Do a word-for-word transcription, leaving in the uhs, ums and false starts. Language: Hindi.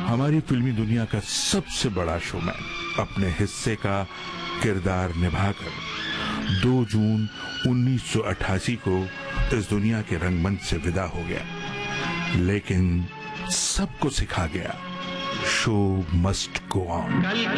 हमारी फिल्मी दुनिया का सबसे बड़ा शोमैन अपने हिस्से का किरदार निभाकर दो जून उन्नीस सौ अट्ठासी को इस दुनिया के रंगमंच से विदा हो गया, लेकिन सबको सिखा गया शो मस्ट गो ऑन।